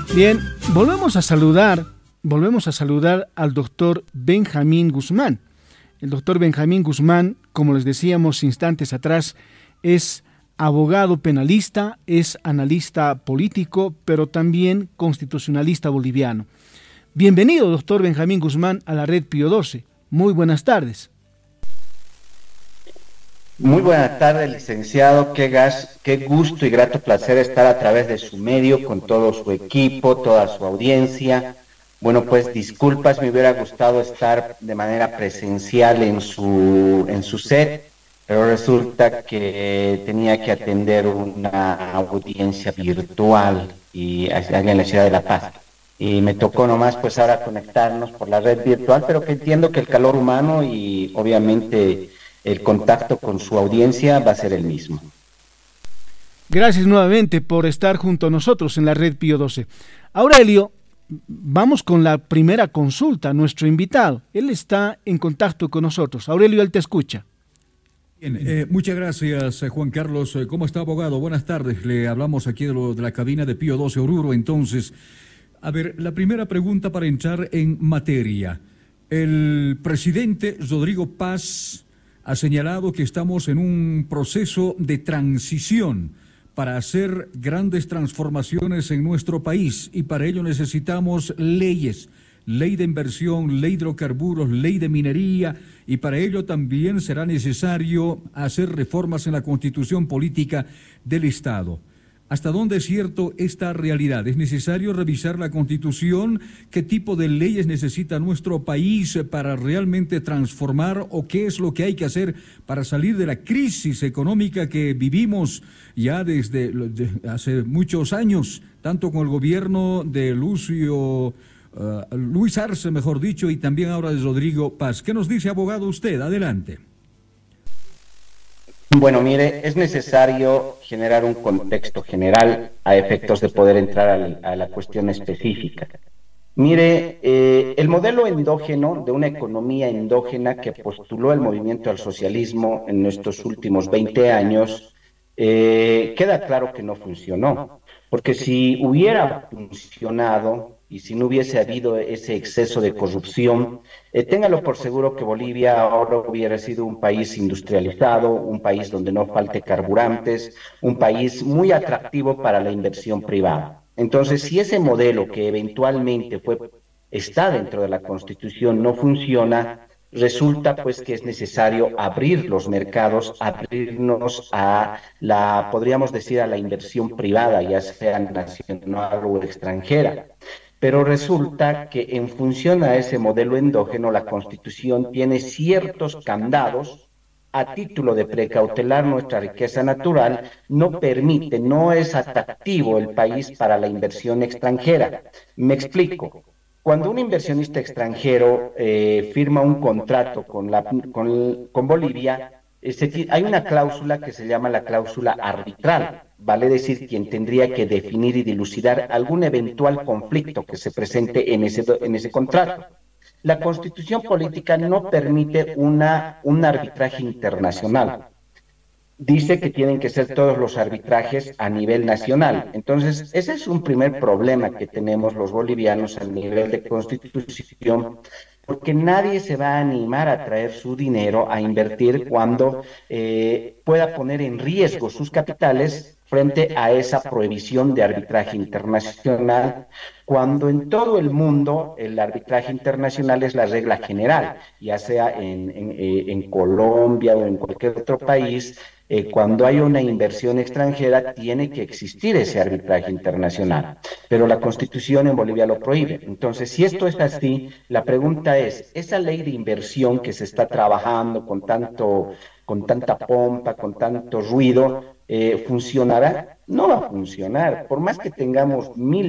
Bien, volvemos a saludar al doctor Benjamín Guzmán. El doctor Benjamín Guzmán, como les decíamos instantes atrás, es abogado penalista, es analista político, pero también constitucionalista boliviano. Bienvenido, doctor Benjamín Guzmán, a la Red Pío XII. Muy buenas tardes. Muy buenas tardes, licenciado. Qué gusto y grato placer estar a través de su medio con todo su equipo, toda su audiencia. Bueno, pues disculpas, me hubiera gustado estar de manera presencial en su set, pero resulta que tenía que atender una audiencia virtual y allá en la ciudad de La Paz. Y me tocó nomás pues ahora conectarnos por la red virtual, pero que entiendo que el calor humano y obviamente el contacto con su audiencia va a ser el mismo. Gracias nuevamente por estar junto a nosotros en la Red Pío XII. Aurelio, vamos con la primera consulta, nuestro invitado. Él está en contacto con nosotros. Aurelio, él te escucha. Bien, muchas gracias, Juan Carlos. ¿Cómo está, abogado? Buenas tardes. Le hablamos aquí de la cabina de Pío XII Oruro. Entonces, a ver, la primera pregunta para entrar en materia. El presidente Rodrigo Paz ha señalado que estamos en un proceso de transición para hacer grandes transformaciones en nuestro país y para ello necesitamos leyes, ley de inversión, ley de hidrocarburos, ley de minería y para ello también será necesario hacer reformas en la Constitución política del Estado. ¿Hasta dónde es cierto esta realidad? ¿Es necesario revisar la Constitución? ¿Qué tipo de leyes necesita nuestro país para realmente transformar? ¿O qué es lo que hay que hacer para salir de la crisis económica que vivimos ya desde hace muchos años, tanto con el gobierno de Luis Arce, mejor dicho, y también ahora de Rodrigo Paz? ¿Qué nos dice, abogado, usted? Adelante. Bueno, mire, es necesario generar un contexto general a efectos de poder entrar a la cuestión específica. Mire, el modelo endógeno de una economía endógena que postuló el movimiento al socialismo en nuestros últimos 20 años, queda claro que no funcionó, porque si hubiera funcionado y si no hubiese habido ese exceso de corrupción, téngalo por seguro que Bolivia ahora hubiera sido un país industrializado, un país donde no falte carburantes, un país muy atractivo para la inversión privada. Entonces, si ese modelo que eventualmente está dentro de la Constitución no funciona, resulta pues que es necesario abrir los mercados, abrirnos a podríamos decir, a la inversión privada, ya sea nacional o extranjera. Pero resulta que en función a ese modelo endógeno, la Constitución tiene ciertos candados a título de precautelar nuestra riqueza natural, no es atractivo el país para la inversión extranjera. Me explico. Cuando un inversionista extranjero firma un contrato con Bolivia, hay una cláusula que se llama la cláusula arbitral, vale decir, quien tendría que definir y dilucidar algún eventual conflicto que se presente en ese contrato. La Constitución política no permite un arbitraje internacional. Dice que tienen que ser todos los arbitrajes a nivel nacional. Entonces, ese es un primer problema que tenemos los bolivianos a nivel de Constitución, porque nadie se va a animar a traer su dinero a invertir cuando pueda poner en riesgo sus capitales frente a esa prohibición de arbitraje internacional, cuando en todo el mundo el arbitraje internacional es la regla general, ya sea en Colombia o en cualquier otro país. Cuando hay una inversión extranjera tiene que existir ese arbitraje internacional, pero la Constitución en Bolivia lo prohíbe. Entonces, si esto es así, la pregunta es, ¿esa ley de inversión que se está trabajando con tanta pompa, con tanto ruido, funcionará? No va a funcionar, por más que tengamos 1000